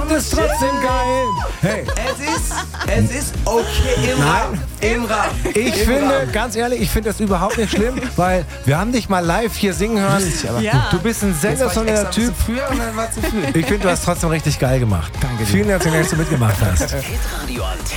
ist trotzdem geil. Hey. Es ist okay im Rahmen. Im Rahmen. Ich finde, ganz ehrlich, ich finde das überhaupt nicht schlimm, weil wir haben dich mal live hier singen hören. Du bist ein sensationeller Typ. Früher und dann war zu früh. Ich finde, du hast trotzdem richtig geil gemacht. Danke dir. Vielen herzlichen Dank, dass du mitgemacht hast. Hitradio Antenne.